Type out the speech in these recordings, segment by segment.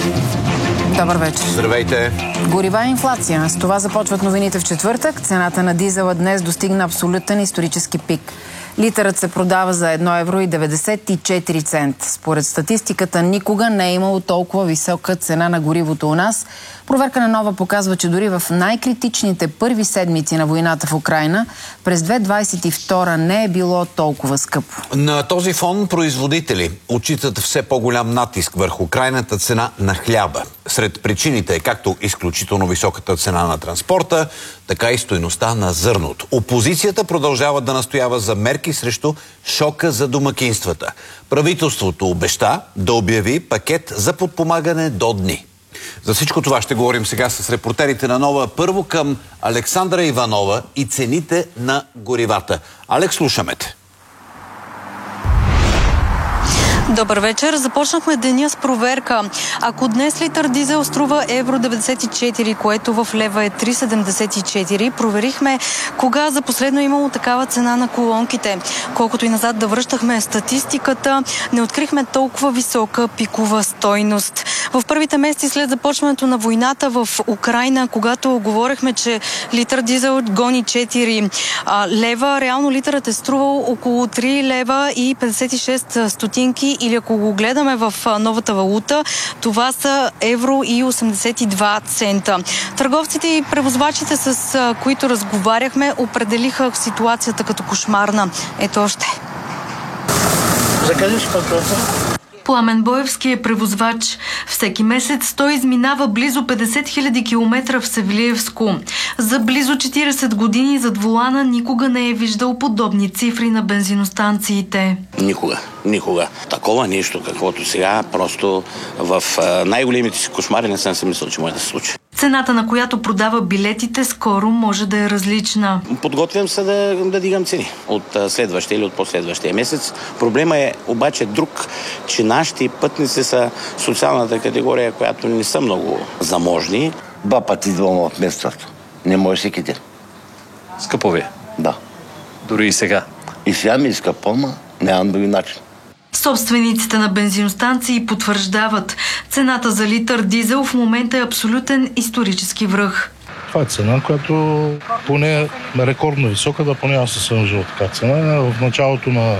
Добър вечер. Здравейте. Горива и инфлация. С това започват новините в четвъртък. Цената на дизела днес достигна абсолютен исторически пик. Литърът се продава за 1,94 евро. Според статистиката, никога не е имало толкова висока цена на горивото у нас. Проверка на Нова показва, че дори в най-критичните първи седмици на войната в Украйна през 2022 не е било толкова скъпо. На този фон производители отчитат все по-голям натиск върху крайната цена на хляба. Сред причините е както изключително високата цена на транспорта, така и стойността на зърното. Опозицията продължава да настоява за мерки срещу шока за домакинствата. Правителството обеща да обяви пакет за подпомагане до дни. За всичко това ще говорим сега с репортерите на Нова. Първо към Александра Иванова и цените на горивата. Алекс, слушаме те. Добър вечер. Започнахме деня с проверка. Ако днес литър дизел струва евро 94, което в лева е 3,74, проверихме кога за последно имало такава цена на колонките. Колкото и назад да връщахме статистиката, не открихме толкова висока пикова стойност. В първите месеци след започването на войната в Украйна, когато говорехме, че литър дизел гони 4 лева, реално литърът е струвал около 3 лева и 56 стотинки, или ако го гледаме в новата валута, това са евро и 82 цента. Търговците и превозвачите, с които разговаряхме, определиха ситуацията като кошмарна. Ето още. Закажеш пакета? Пламен Боевски е превозвач. Всеки месец той изминава близо 50 000 километра в Севлиевско. За близо 40 години зад волана никога не е виждал подобни цифри на бензиностанциите. Никога. Такова нещо, каквото сега, просто в най-големите си кошмари не съм си мислил, че може да се случи. Цената, на която продава билетите, скоро може да е различна. Подготвям се да дигам цени от следващия или от последващия месец. Проблема е обаче друг, че нашите пътници са социалната категория, която не са много заможни. 2 пъти идвам от местото. Не може всеки ден. Скъпо ви? Да. Дори и сега? И сега ми е скъпо, но нямам други начин. Собствениците на бензиностанции потвърждават, цената за литър дизел в момента е абсолютен исторически връх. Това е цена, която поне е рекордно висока, да поне аз съм виждал така цена. В началото на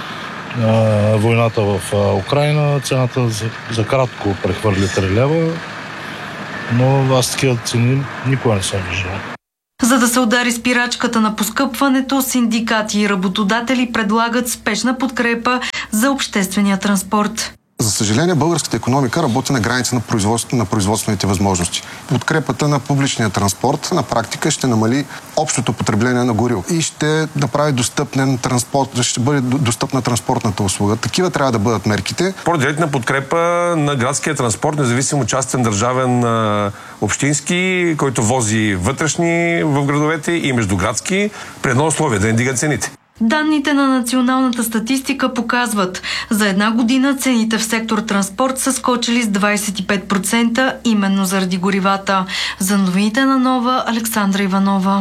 войната в Украйна цената за кратко прехвърли 3 лева, но аз такива цени никога не съм виждал. За да се удари спирачката на поскъпването, синдикати и работодатели предлагат спешна подкрепа за обществения транспорт. За съжаление, българската икономика работи на граница на производствените възможности. Подкрепата на публичния транспорт на практика ще намали общото потребление на гориво и ще направи достъпен транспорт, ще бъде достъпна транспортната услуга. Такива трябва да бъдат мерките. По-директна подкрепа на градския транспорт, независимо частен, държавен, общински, който вози вътрешни в градовете и междуградски, при едно условие да не дига цените. Данните на националната статистика показват, за една година цените в сектор транспорт са скочили с 25% именно заради горивата. За новините на Нова, Александра Иванова.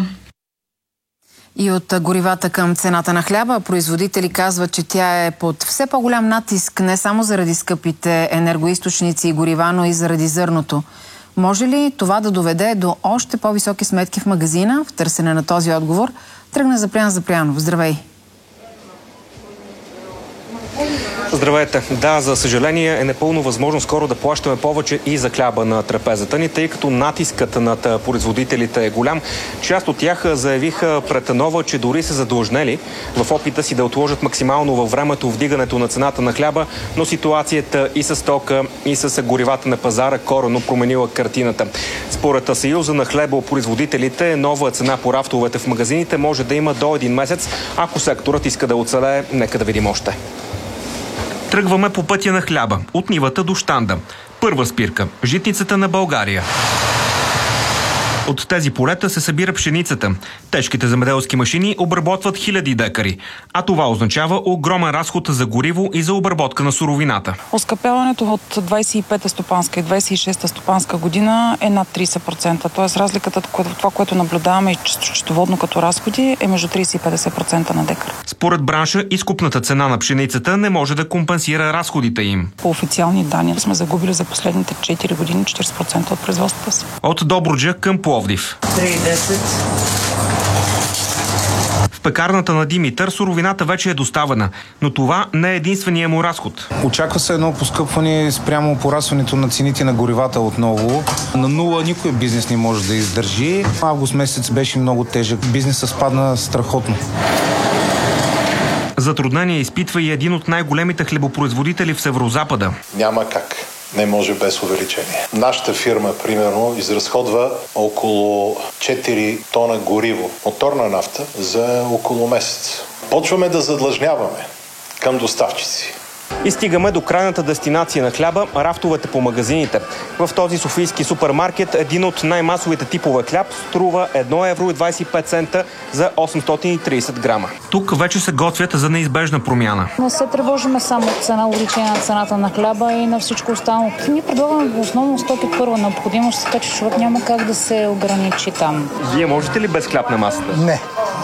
И от горивата към цената на хляба, производители казват, че тя е под все по-голям натиск не само заради скъпите енергоизточници и горива, но и заради зърното. Може ли това да доведе до още по-високи сметки в магазина? В търсене на този отговор тръгна Запрян Запрянов. Здравей! Здравейте! Да, за съжаление е непълно възможно скоро да плащаме повече и за хляба на трапезата ни, тъй като натискът над производителите е голям. Част от тях заявиха пред Нова, че дори са задлъжнели в опита си да отложат максимално във времето вдигането на цената на хляба, но ситуацията и с тока, и с горивата на пазара коренно променила картината. Според Съюза на хлебопроизводителите, нова цена по рафтовете в магазините може да има до 1 месец, ако секторът иска да оцелее. Нека да видим още. Тръгваме по пътя на хляба, от нивата до щанда. Първа спирка – житницата на България. От тези полета се събира пшеницата. Тежките земеделски машини обработват хиляди декари, а това означава огромен разход за гориво и за обработка на суровината. Оскъпяването от 25-та стопанска и 26-та стопанска година е над 30%. Т.е. разликата, това, което наблюдаваме и счетоводно като разходи, е между 30 и 50% на декар. Според бранша, изкупната цена на пшеницата не може да компенсира разходите им. По официални данни сме загубили за последните 4 години 40% от производството си. От Добруджа към Пловдив. 3,10. В пекарната на Димитър суровината вече е доставена, но това не е единствения му разход. Очаква се едно поскъпване спрямо порастването на цените на горивата отново. На нула никой бизнес не може да издържи. Август месец беше много тежък. Бизнесът спадна страхотно. Затруднение изпитва и един от най-големите хлебопроизводители в Северозапада. Няма как. Не може без увеличение. Нашата фирма, примерно, изразходва около 4 тона гориво, моторна нафта, за около месец. Почваме да задлъжняваме към доставчици. И стигаме до крайната дестинация на хляба – рафтовете по магазините. В този софийски супермаркет един от най-масовите типове хляб струва 1,25 евро за 830 грама. Тук вече се готвят за неизбежна промяна. Не се тревожиме само от цена, увеличение на цената на хляба и на всичко останало. Ние предлагаме основно стоки първа необходимост, така че човек няма как да се ограничи там. Вие можете ли без хляб на масата? Не.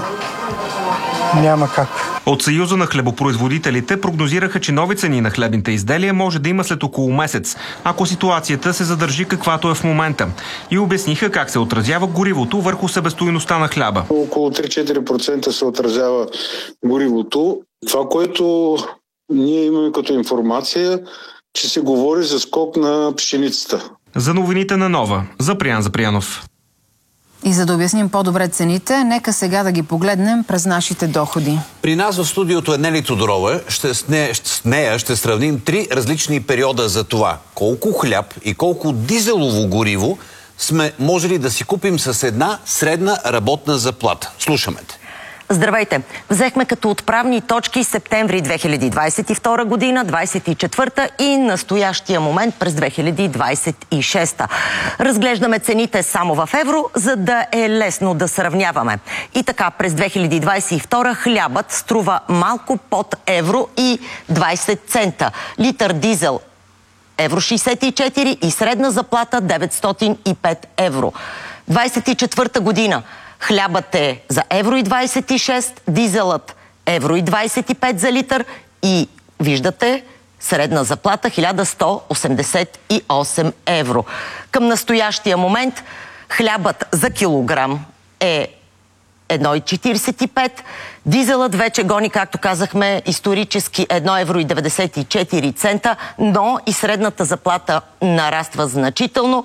Няма как. От Съюза на хлебопроизводителите прогнозираха, че нови цени на хлебните изделия може да има след около месец, ако ситуацията се задържи каквато е в момента. И обясниха как се отразява горивото върху себестойността на хляба. Около 3-4% се отразява горивото. Това, което ние имаме като информация, че се говори за скок на пшеницата. За новините на Нова, Запрян Запрянов. И за да обясним по-добре цените, нека сега да ги погледнем през нашите доходи. При нас в студиото е Нели Тодорова. С нея ще сравним 3 различни периода за това колко хляб и колко дизелово гориво сме можели да си купим с една средна работна заплата. Слушаме те. Здравейте! Взехме като отправни точки септември 2022 година, 24-та и настоящия момент през 2026-та. Разглеждаме цените само в евро, за да е лесно да сравняваме. И така, през 2022 хлябът струва малко под евро и 20 цента. Литър дизел евро 64 и средна заплата 905 евро. 24-та година хлябът е за евро и 26, дизелът евро и 25 за литър и виждате средна заплата 1188 евро. Към настоящия момент хлябът за килограм е 1,45. Дизелът вече гони, както казахме, исторически 1 евро и 94 цента, но и средната заплата нараства значително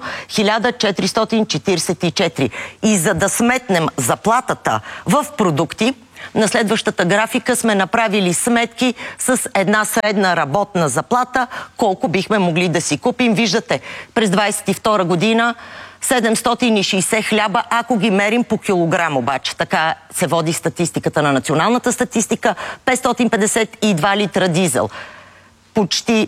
1444. И за да сметнем заплатата в продукти, на следващата графика сме направили сметки с една средна работна заплата, колко бихме могли да си купим. Виждате, през 22 година 760 хляба, ако ги мерим по килограм обаче. Така се води статистиката на националната статистика. 552 литра дизел. Почти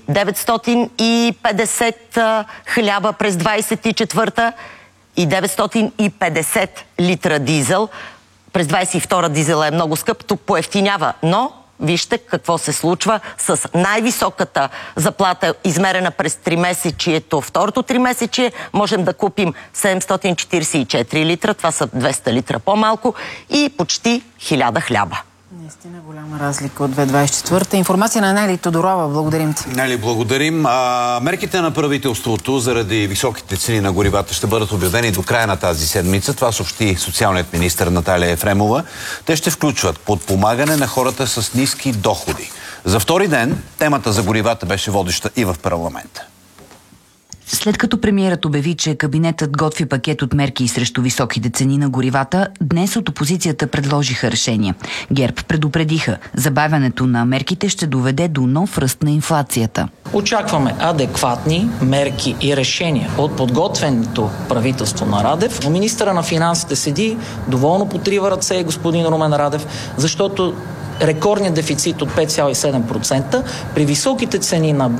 950 хляба през 24-та и 950 литра дизел. През 22-та дизел е много скъп, тук поевтинява, но вижте какво се случва с най-високата заплата, измерена през 3-месечието. Второто 3-месечие можем да купим 744 литра, това са 200 литра по-малко и почти 1000 хляба. Наистина голяма разлика от 2024-та. Информация на Нели Тодорова. Благодарим ти. Нели, благодарим. Мерките на правителството заради високите цени на горивата ще бъдат обявени до края на тази седмица. Това съобщи социалният министър Наталия Ефремова. Те ще включват подпомагане на хората с ниски доходи. За втори ден темата за горивата беше водеща и в парламента. След като премиерът обяви, че кабинетът готви пакет от мерки срещу високите цени на горивата, днес от опозицията предложиха решение. ГЕРБ предупредиха, забавянето на мерките ще доведе до нов ръст на инфлацията. Очакваме адекватни мерки и решения от подготвеното правителство на Радев. Но министъра на финансите седи, доволно потрива ръце господин Румен Радев, защото рекордният дефицит от 5,7% при високите цени на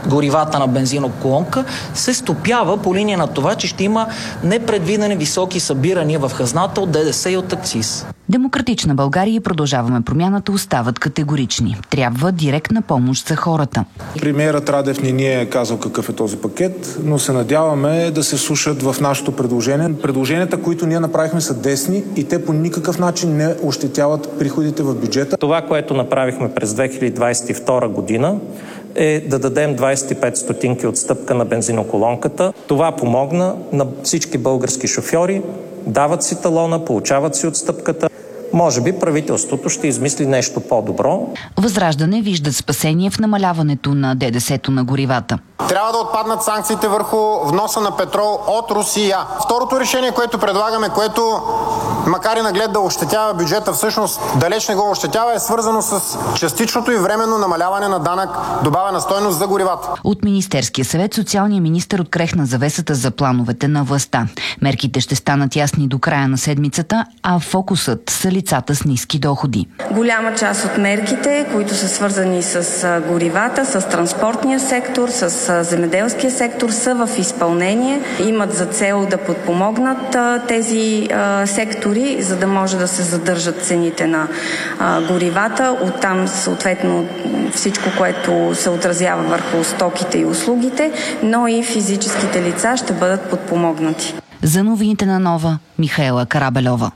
горивата на бензиноколонка, се стопява по линия на това, че ще има непредвидени високи събирания в хазната от ДДС и от акциз. Демократична България и Продължаваме промяната остават категорични. Трябва директна помощ за хората. Премиерът Радев не ни е казал какъв е този пакет, но се надяваме да се слушат в нашето предложение. Предложенията, които ние направихме, са десни и те по никакъв начин не ощетяват приходите в бюджета. Това, което направихме през 2022 година, е да дадем 25 стотинки отстъпка на бензиноколонката. Това помогна на всички български шофьори. Дават си талона, получават си отстъпката. Може би правителството ще измисли нещо по-добро. Възраждане виждат спасение в намаляването на ДДС-то на горивата. Трябва да отпаднат санкциите върху вноса на петрол от Русия. Второто решение, което предлагаме, което макар и наглед да ощетява бюджета, всъщност далеч не го ощетява, е свързано с частичното и временно намаляване на данък добавена стойност за горивата. От Министерския съвет социалният министър открехна завесата за плановете на властта. Мерките ще станат ясни до края на седмицата, а фокусът са лицата с ниски доходи. Голяма част от мерките, които са свързани с горивата, с транспортния сектор, с земеделския сектор, са в изпълнение. Имат за цел да подпомогнат тези сектори, за да може да се задържат цените на горивата. Оттам съответно всичко, което се отразява върху стоките и услугите, но и физическите лица ще бъдат подпомогнати. За новините на Нова, Михаела Карабельова.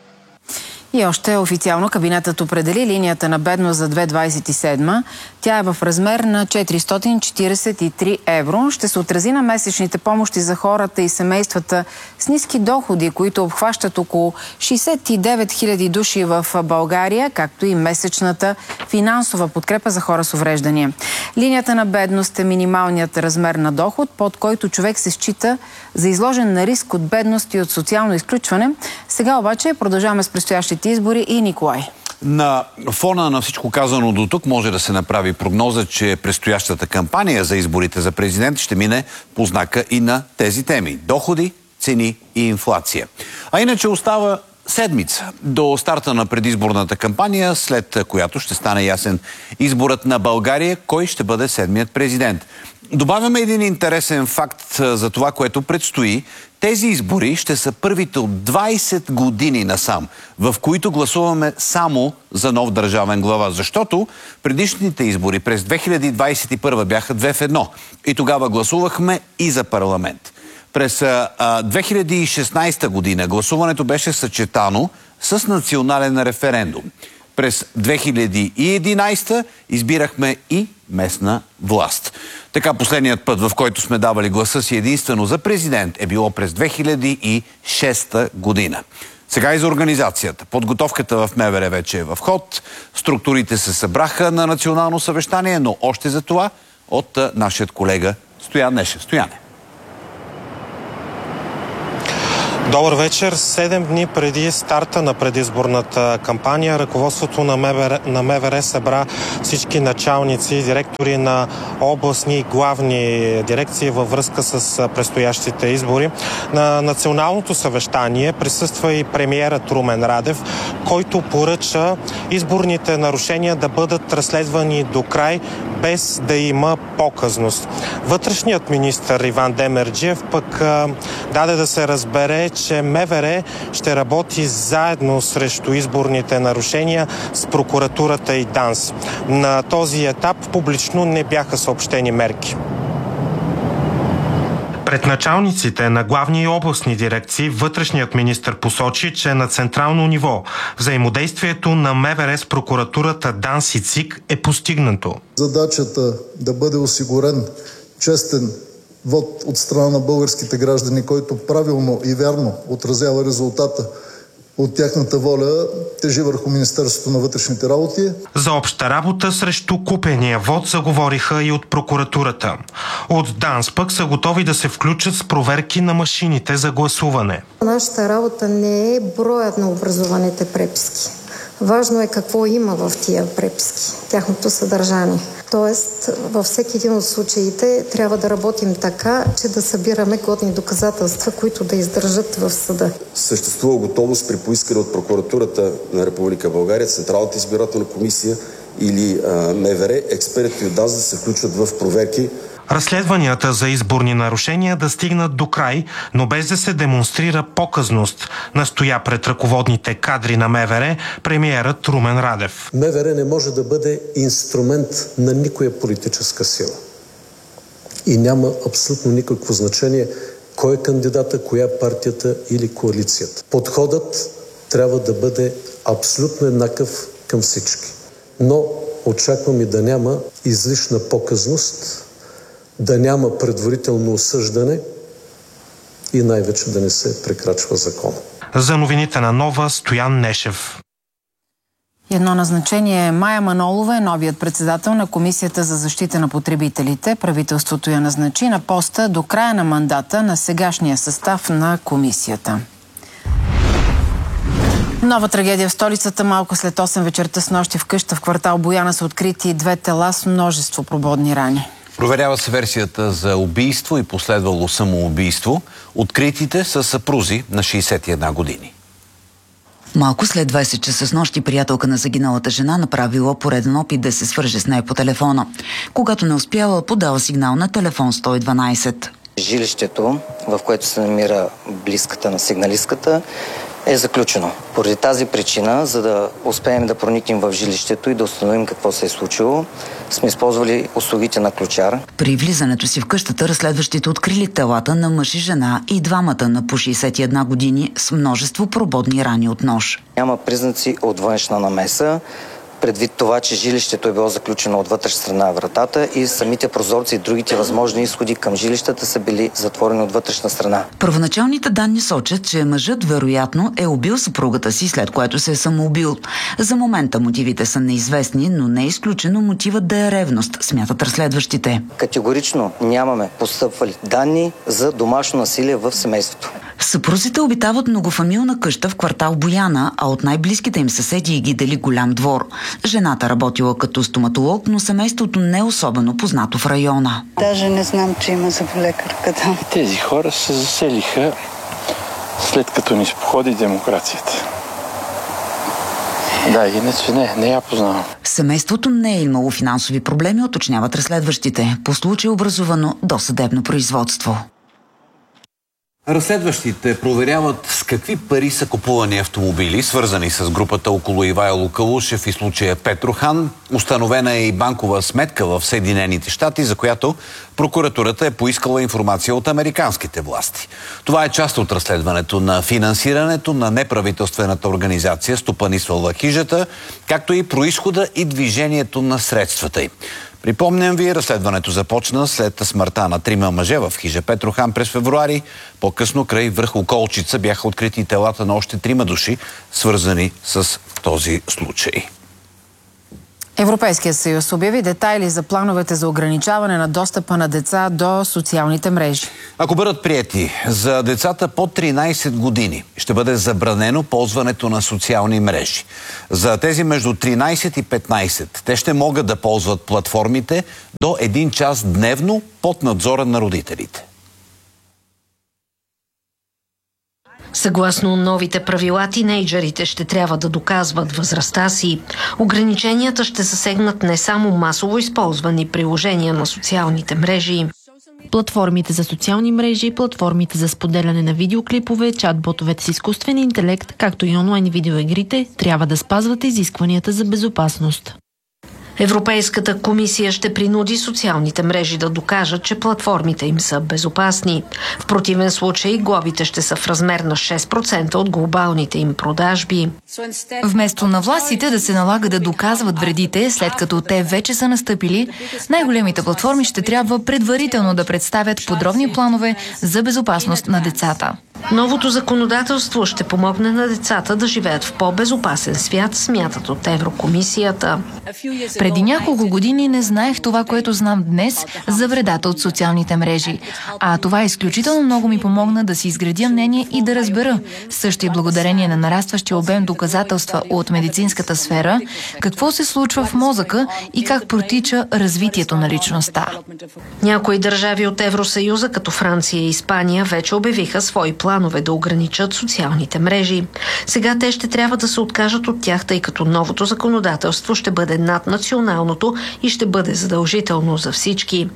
И още официално кабинетът определи линията на бедност за 2027. Тя е в размер на 443 евро. Ще се отрази на месечните помощи за хората и семействата с ниски доходи, които обхващат около 69 000 души в България, както и месечната финансова подкрепа за хора с увреждания. Линията на бедност е минималният размер на доход, под който човек се счита за изложен на риск от бедност и от социално изключване. Сега обаче продължаваме с предстоящите избори и Николай. На фона на всичко казано до тук може да се направи прогноза, че предстоящата кампания за изборите за президент ще мине по знака и на тези теми – доходи, цени и инфлация. А иначе остава седмица до старта на предизборната кампания, след която ще стане ясен изборът на България, кой ще бъде седмият президент. Добавяме един интересен факт за това, което предстои. Тези избори ще са първите от 20 години насам, в които гласуваме само за нов държавен глава. Защото предишните избори през 2021 бяха 2 в 1 и тогава гласувахме и за парламент. През 2016 година гласуването беше съчетано с национален референдум. През 2011 избирахме и местна власт. Така последният път, в който сме давали гласа си единствено за президент, е било през 2006 година. Сега и за организацията. Подготовката в МВР вече е в ход. Структурите се събраха на национално съвещание, но още за това от нашият колега Стоян Нешев. Стояне. Добър вечер. 7 дни преди старта на предизборната кампания ръководството на МВР събра всички началници и директори на областни и главни дирекции във връзка с предстоящите избори. На националното съвещание присъства и премиерът Румен Радев, който поръча изборните нарушения да бъдат разследвани до край, без да има показност. Вътрешният министър Иван Демерджиев пък даде да се разбере, че МВР ще работи заедно срещу изборните нарушения с прокуратурата и ДАНС. На този етап публично не бяха съобщени мерки. Пред началниците на главни и областни дирекции вътрешният министър посочи, че на централно ниво взаимодействието на МВР с прокуратурата, ДАНС и ЦИК е постигнато. Задачата да бъде осигурен честен вод от страна на българските граждани, който правилно и вярно отразява резултата от тяхната воля, тежи върху Министерството на вътрешните работи. За обща работа срещу купения вод заговориха и от прокуратурата. От ДАНС пък са готови да се включат с проверки на машините за гласуване. Нашата работа не е броят на образуваните преписки. Важно е какво има в тия преписки, тяхното съдържание. Тоест, във всеки един от случаите трябва да работим така, че да събираме годни доказателства, които да издържат в съда. Съществува готовност при поискане от прокуратурата на Република България, Централната избирателна комисия или МВР, експертите от ДАНС да се включват в проверки. Разследванията за изборни нарушения да стигнат до край, но без да се демонстрира показност, настоя пред ръководните кадри на МВР премиерът Румен Радев. МВР не може да бъде инструмент на никоя политическа сила. И няма абсолютно никакво значение кой е кандидата, коя е партията или коалицията. Подходът трябва да бъде абсолютно еднакъв към всички. Но очаквам и да няма излишна показност, да няма предварително осъждане и най-вече да не се прекрачва закона. За новините на Нова, Стоян Нешев. Едно назначение. Мая Манолова е новият председател на Комисията за защита на потребителите. Правителството я назначи на поста до края на мандата на сегашния състав на комисията. Нова трагедия в столицата. Малко след 8 вечерта снощи в къща в квартал Бояна са открити 2 тела с множество прободни рани. Проверява се версията за убийство и последвало самоубийство. Откритите са съпрузи на 61 години. Малко след 20 часа с нощи приятелка на загиналата жена направила пореден опит да се свърже с нея по телефона. Когато не успяла, подала сигнал на телефон 112. Жилището, в което се намира близката на сигналистката, е заключено. Поради тази причина, за да успеем да проникнем в жилището и да установим какво се е случило, сме използвали услугите на ключар. При влизането си в къщата разследващите открили телата на мъж и жена и двамата на по 61 години с множество прободни рани от нож. Няма признаци от външна намеса, предвид това, че жилището е било заключено от вътрешна страна на вратата и самите прозорци и другите възможни изходи към жилищата са били затворени от вътрешна страна. Първоначалните данни сочат, че мъжът вероятно е убил съпругата си, след което се е самоубил. За момента мотивите са неизвестни, но не е изключено мотивът да е ревност, смятат разследващите. Категорично нямаме постъпвали данни за домашно насилие в семейството. Съпрузите обитават многофамилна къща в квартал Бояна, а от най-близките им съседи ги дели голям двор. Жената работила като стоматолог, но семейството не е особено познато в района. Даже не знам, че има зъболекарка там. Тези хора се заселиха след като ни споходи демокрацията. Да, иначе не я познавам. Семейството не е имало финансови проблеми, уточняват разследващите. По случай образувано досъдебно производство. Разследващите проверяват с какви пари са купувани автомобили, свързани с групата около Ивайло Калушев и случая Петрохан. Установена е и банкова сметка в Съединените щати, за която прокуратурата е поискала информация от американските власти. Това е част от разследването на финансирането на неправителствената организация, стопанисвала хижата, както и произхода и движението на средствата й. Припомням ви, разследването започна след смъртта на 3 мъже в хижа Петрохан през февруари. По-късно край връх Околчица бяха открити телата на още 3 души, свързани с този случай. Европейският съюз обяви детайли за плановете за ограничаване на достъпа на деца до социалните мрежи. Ако бъдат приети, за децата под 13 години ще бъде забранено ползването на социални мрежи. За тези между 13 и 15 те ще могат да ползват платформите до 1 час дневно под надзора на родителите. Съгласно новите правила, тинейджерите ще трябва да доказват възрастта си. Ограниченията ще засегнат не само масово използвани приложения на социалните мрежи. Платформите за социални мрежи, платформите за споделяне на видеоклипове, чат-ботовете с изкуствен интелект, както и онлайн видеоигрите, трябва да спазват изискванията за безопасност. Европейската комисия ще принуди социалните мрежи да докажат, че платформите им са безопасни. В противен случай глобите ще са в размер на 6% от глобалните им продажби. Вместо на властите да се налага да доказват вредите, след като те вече са настъпили, най-големите платформи ще трябва предварително да представят подробни планове за безопасност на децата. Новото законодателство ще помогне на децата да живеят в по-безопасен свят, смятат от Еврокомисията. Преди няколко години не знаех това, което знам днес за вредата от социалните мрежи. А това изключително много ми помогна да си изградя мнение и да разбера, също и благодарение на нарастващия обем доказателства от медицинската сфера, какво се случва в мозъка и как протича развитието на личността. Някои държави от Евросъюза, като Франция и Испания, вече обявиха свои планове да ограничат социалните мрежи. Сега те ще трябва да се откажат от тях, тъй като новото законодателство ще бъде наднационалното и ще бъде задължително за всички.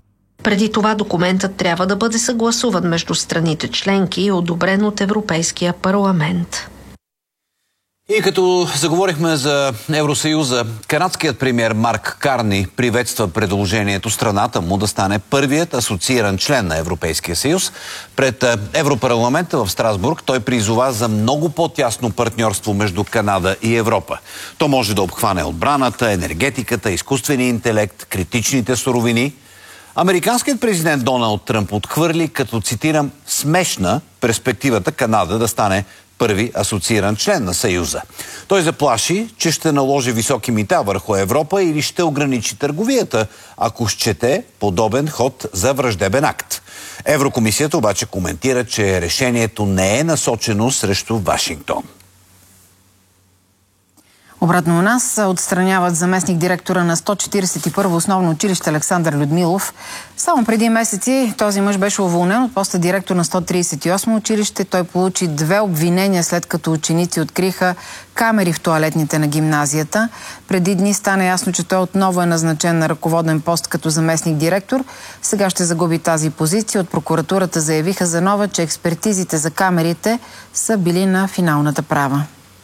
Преди това документът трябва да бъде съгласуван между страните членки и одобрен от Европейския парламент. И като заговорихме за Евросъюза, канадският премиер Марк Карни приветства предложението страната му да стане първият асоцииран член на Европейския съюз. Пред Европарламента в Страсбург той призова за много по-тясно партньорство между Канада и Европа. То може да обхване отбраната, енергетиката, изкуствения интелект, критичните суровини. Американският президент Доналд Тръмп отхвърли, като цитирам, смешна перспективата Канада да стане първи асоцииран член на Съюза. Той заплаши, че ще наложи високи мита върху Европа или ще ограничи търговията, ако счете подобен ход за враждебен акт. Еврокомисията обаче коментира, че решението не е насочено срещу Вашингтон. Обратно у нас отстраняват заместник директора на 141 основно училище Александър Людмилов. Само преди месеци този мъж беше уволнен от поста директор на 138 училище. Той получи 2 обвинения, след като ученици откриха камери в тоалетните на гимназията. Преди дни стана ясно, че той отново е назначен на ръководен пост като заместник директор. Сега ще загуби тази позиция. От прокуратурата заявиха за нова, че експертизите за камерите са били на финалната права.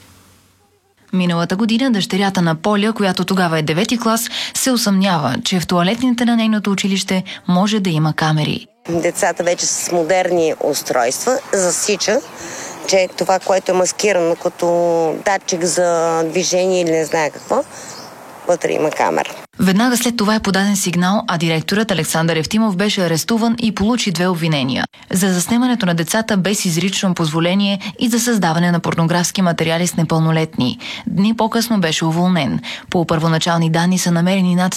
Миналата година дъщерята на Поля, която тогава е 9-ти клас, се усъмнява, че в тоалетните на нейното училище може да има камери. Децата вече с модерни устройства засича, че това, което е маскирано като датчик за движение или не знае какво, вътре има камера. Веднага след това е подаден сигнал, а директорът Александър Евтимов беше арестуван и получи 2 обвинения. За заснемането на децата без изрично позволение и за създаване на порнографски материали с непълнолетни. Дни по-късно беше уволнен. По първоначални данни са намерени над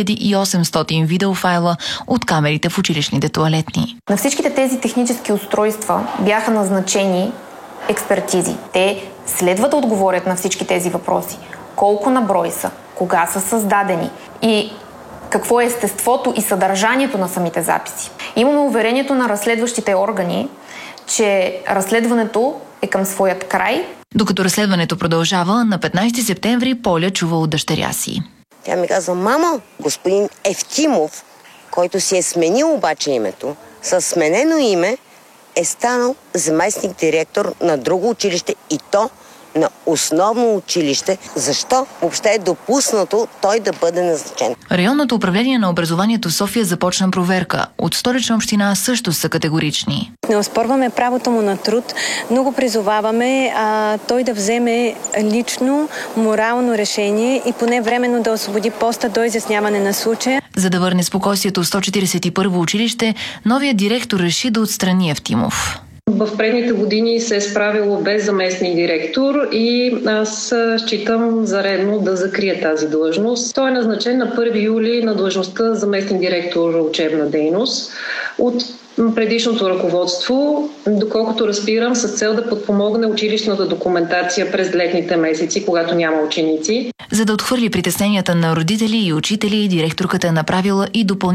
3800 видеофайла от камерите в училищните тоалетни. На всичките тези технически устройства бяха назначени експертизи. Те следва да отговорят на всички тези въпроси. Колко на брой са? Кога са създадени и какво е естеството и съдържанието на самите записи. Имаме уверението на разследващите органи, че разследването е към своят край. Докато разследването продължава, на 15 септември Поля чува от дъщеря си. Тя ми казва: мама, господин Евтимов, който си е сменил обаче името, със сменено име е станал заместник директор на друго училище и то на основно училище. Защо въобще е допуснато той да бъде назначен? Районното управление на образованието в София започна проверка. От Столична община също са категорични. Не оспорваме правото му на труд, но го призоваваме той да вземе лично, морално решение и поне временно да освободи поста до изясняване на случая. За да върне спокойствието в 141 училище, новият директор реши да отстрани Евтимов. В предните години се е справило без заместник директор и аз считам за редно да закрия тази длъжност. Той е назначен на 1 юли на длъжността заместник директор учебна дейност от предишното ръководство, доколкото разбирам, с цел да подпомогне училищната документация през летните месеци, когато няма ученици. За да отхвърли притесненията на родители и учители, директорката е направила и допълнително